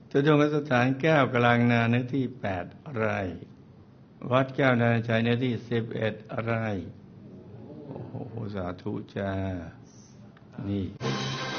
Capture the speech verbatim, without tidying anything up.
ทุดงคสถานแก้วกลางนาเนื้อที่แปดไร่วัดแก้วนาชัยเนื้อที่สิบเอ็ดไร่โอ้โหสาธุจ้านี่